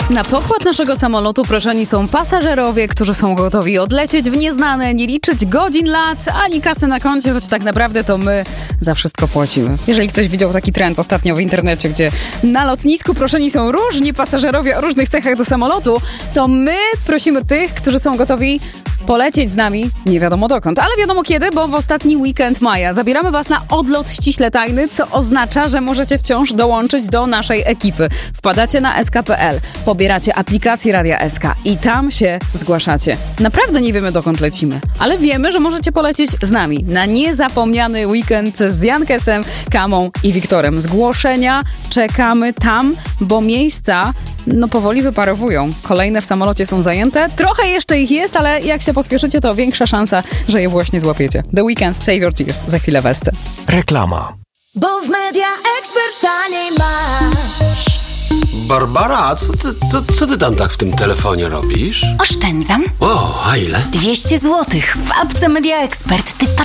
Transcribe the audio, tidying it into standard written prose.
Na pokład naszego samolotu proszeni są pasażerowie, którzy są gotowi odlecieć w nieznane, nie liczyć godzin, lat, ani kasy na koncie, choć tak naprawdę to my za wszystko płacimy. Jeżeli ktoś widział taki trend ostatnio w internecie, gdzie na lotnisku proszeni są różni pasażerowie o różnych cechach do samolotu, to my prosimy tych, którzy są gotowi polecieć z nami nie wiadomo dokąd, ale wiadomo kiedy, bo w ostatni weekend maja zabieramy was na odlot ściśle tajny, co oznacza, że możecie wciąż dołączyć do naszej ekipy. Wpadacie na sk.pl, pobieracie aplikację Radia SK i tam się zgłaszacie. Naprawdę nie wiemy dokąd lecimy, ale wiemy, że możecie polecieć z nami na niezapomniany weekend z Jankesem, Kamą i Wiktorem. Zgłoszenia czekamy tam, bo miejsca powoli wyparowują. Kolejne w samolocie są zajęte. Trochę jeszcze ich jest, ale jak się pospieszycie, to większa szansa, że je właśnie złapiecie. The Weekend, Save Your Tears. Za chwilę Westy. Reklama. Bo w Media Expert taniej masz. Barbara, co ty tam tak w tym telefonie robisz? Oszczędzam. O, a ile? 200 zł w apce Media Expert. Ty